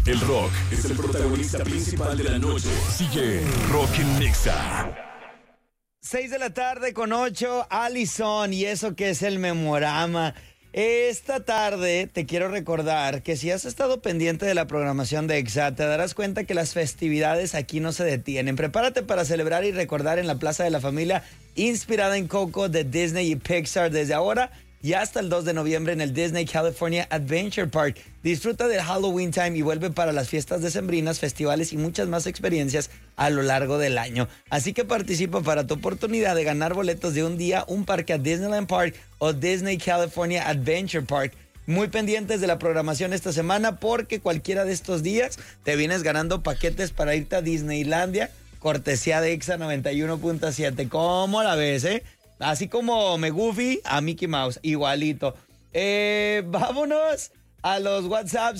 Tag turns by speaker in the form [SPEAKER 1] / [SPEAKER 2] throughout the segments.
[SPEAKER 1] El rock es el protagonista principal de la noche. Sigue Rock en Nexa.
[SPEAKER 2] 6 de la tarde con 8, Allison, y eso que es el Memorama. Esta tarde te quiero recordar que si has estado pendiente de la programación de EXA, te darás cuenta que las festividades aquí no se detienen. Prepárate para celebrar y recordar en la Plaza de la Familia, inspirada en Coco de Disney y Pixar, desde ahora y hasta el 2 de noviembre en el Disney California Adventure Park. Disfruta del Halloween Time y vuelve para las fiestas decembrinas, festivales y muchas más experiencias a lo largo del año. Así que participa para tu oportunidad de ganar boletos de un día, un parque a Disneyland Park o Disney California Adventure Park. Muy pendientes de la programación esta semana porque cualquiera de estos días te vienes ganando paquetes para irte a Disneylandia, cortesía de EXA 91.7. ¿Cómo la ves, Así como me Goofy a Mickey Mouse, igualito. Vámonos a los WhatsApp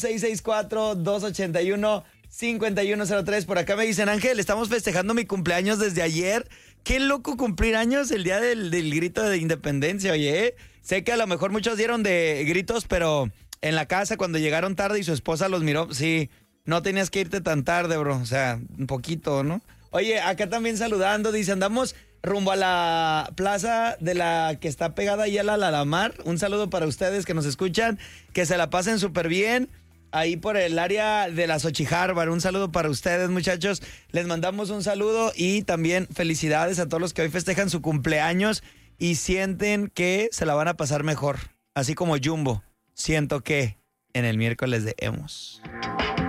[SPEAKER 2] 664-281-5103. Por acá me dicen, Ángel, estamos festejando mi cumpleaños desde ayer. Qué loco cumplir años el día del grito de independencia, oye. Sé que a lo mejor muchos dieron de gritos, pero en la casa cuando llegaron tarde y su esposa los miró, sí, no tenías que irte tan tarde, bro. O sea, un poquito, ¿no? Oye, acá también saludando, dice, andamos rumbo a la plaza de la que está pegada ahí a la Alamar. Un saludo para ustedes que nos escuchan, que se la pasen súper bien ahí por el área de la Xochiharbar. Un saludo para ustedes, muchachos. Les mandamos un saludo y también felicidades a todos los que hoy festejan su cumpleaños y sienten que se la van a pasar mejor. Así como Jumbo, siento que en el miércoles de Emos.